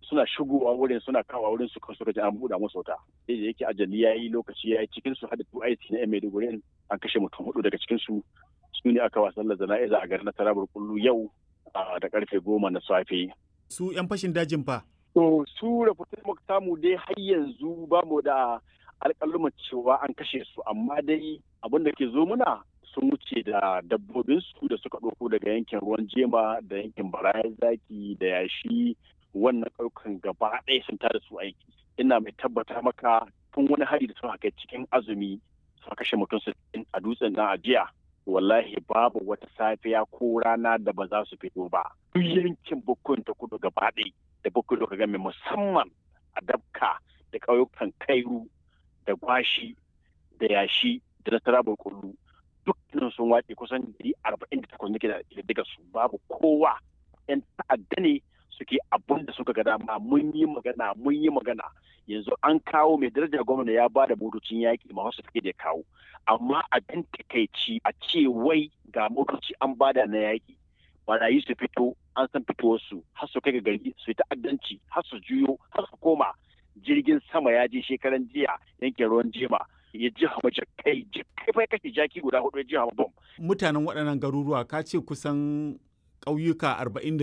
suna shigowa wurin suna kawo wurin su kan suka ji an buɗe musu wuta. Sai da yake ajali yayi lokaci yayi cikin su hada 2IC na Maiduguri an kashe mutum 4 daga cikin su ne aka wa sallar jana'iza a garin Nasara Burkullu yau da karfe 10 na safe. Su 'yan fashin dajin fa? To su rahoton muka samu dai har yanzu ba mu da alƙaluman cewa an kashe su, amma dai abin da ke zo muna sun wuce da dabbobinsu da suka ɗauko daga yankin ruwan jema da yankin barayan zaki da yashi, wannan ƙauyukan gaba ɗaya sun tada su aiki. Ina mai tabbata maka tun wani hari da suka kai cikin azumi suka kashe mutum 60 a dutsen nan a jiya. Wallahi babu wata safiya ko rana da ba za su fito ba. Duk yankin Bukkun ta kudu gaba ɗaya da Bukkun da game musamman a Dabka da ƙauyukan Kairu da Gwashi da Yashi da Nasara Burkullu dukkanin sun wace kusan 48 nake da daga su, babu kowa. 'Yan ta'adda ne suke abun da suka ga dama. Mun yi magana yanzu an kawo mai daraja gwamna ya ba da motocin yaƙi ma wasu suke da kawo, amma abin takaici a ce wai ga motoci an bada na yaƙi barayi su fito an san fitowarsu har su kai ga gari su yi ta'addanci har su juyo har su koma. Jirgin sama ya je shekaran jiya yankin ruwan jema ya ji hama jakai fa kashe jaki guda 4 ya ji hama bom. Mutanen waɗannan garuruwa ka ce kusan ƙauyuka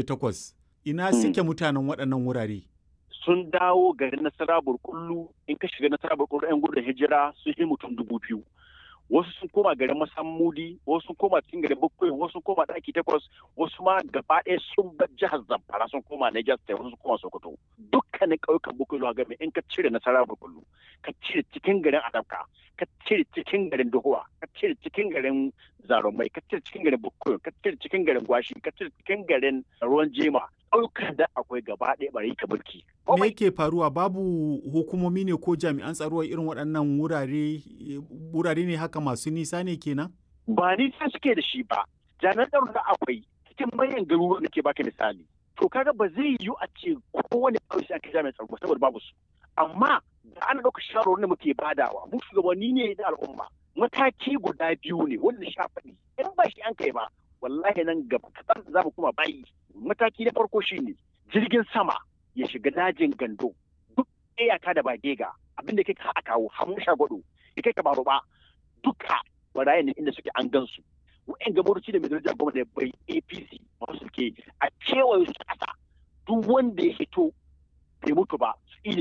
48 ina suke mutanen waɗannan wurare? Sun dawo garin Nasara Burkullu. In ka shiga Nasara Burkullu 'yan gudun hijira sun yi mutum 2000. Wasu sun koma garin Masammudi, wasu sun koma cikin garin Bukkoyi, wasu sun koma ɗaki 8, wasu ma gaba ɗaya sun bar jihar Zamfara sun koma Niger State, wasu sun koma Sokoto. Dukkanin ƙauyukan Bukkoyi zuwa game in ka cire Nasara Burkullu, ka cire cikin garin Adabka, ka cire cikin garin Dohuwa, ka cire cikin garin Zarumai, ka cire cikin garin Bukkoyi, ka cire cikin garin Gwashi, ka cire cikin garin Ruwan Jema. Ƙauyukan da akwai gaba ɗaya bari ka mulki. Me yake faruwa? Babu hukumomi ne ko jami'an tsaro a irin waɗannan wurare ne haka masu nisa ne kenan? Ba nisa suke da shi ba. Jami'an tsaro da akwai cikin manyan garuruwa da ke baka misali. To kaga ba zai yiwu a ce kowane ƙauye sai aka jami'an tsaro saboda babu su. Amma da ana ɗauka shawarwar da muke badawa mu shugabanni ne da al'umma. Mataki guda 2 ne wanda sha faɗi. In ba shi an kai ba wallahi nan gaba kaɗan za mu kuma bayi. Mataki na farko shine jirgin sama ya shiga dajin Gando duk iyaka da Bagega abinda kai ka kawo Hamu Shagwado ya kai ka baro ba duka barayin inda suke an gansu. Wa'en gabaruci da mai daraja gwamnati da bai APC masu suke a kewaye su ƙasa duk wanda ya hito bai mutu ba su